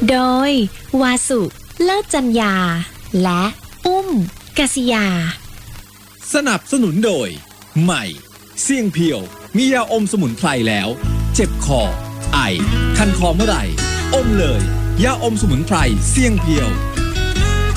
โดยวาสุเลิศจัญญาและอุ้มกษิยาสนับสนุนโดยใหม่เสี่ยงเพียวมียาอมสมุนไพรแล้วเจ็บคอไอคันคอเมื่อไหร่อมเลยยาอมสมุนไพรเสี่ยงเพียว